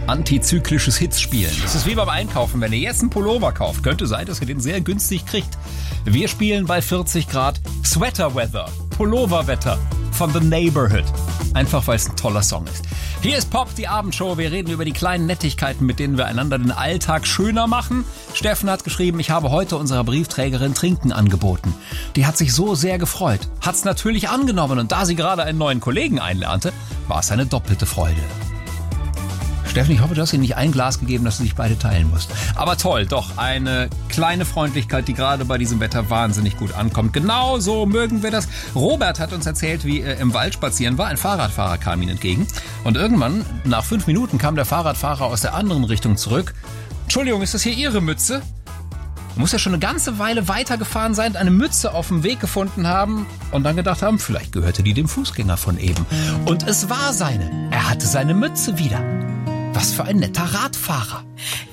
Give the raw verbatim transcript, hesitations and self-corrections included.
Antizyklisches Hits spielen. Das ist wie beim Einkaufen. Wenn ihr jetzt einen Pullover kauft, könnte sein, dass ihr den sehr günstig kriegt. Wir spielen bei vierzig Grad Sweater Weather, Pulloverwetter von The Neighborhood. Einfach, weil es ein toller Song ist. Hier ist Pop, die Abendshow. Wir reden über die kleinen Nettigkeiten, mit denen wir einander den Alltag schöner machen. Steffen hat geschrieben, ich habe heute unserer Briefträgerin Trinken angeboten. Die hat sich so sehr gefreut, hat es natürlich angenommen und da sie gerade einen neuen Kollegen einlernte, war es eine doppelte Freude. Steffen, ich hoffe, du hast ihnen nicht ein Glas gegeben, dass du dich beide teilen musst. Aber toll, doch eine kleine Freundlichkeit, die gerade bei diesem Wetter wahnsinnig gut ankommt. Genau so mögen wir das. Robert hat uns erzählt, wie er im Wald spazieren war. Ein Fahrradfahrer kam ihm entgegen. Und irgendwann, nach fünf Minuten, kam der Fahrradfahrer aus der anderen Richtung zurück. Entschuldigung, ist das hier Ihre Mütze? Du musst ja schon eine ganze Weile weitergefahren sein, eine Mütze auf dem Weg gefunden haben und dann gedacht haben, vielleicht gehörte die dem Fußgänger von eben. Und es war seine. Er hatte seine Mütze wieder. Was für ein netter Radfahrer.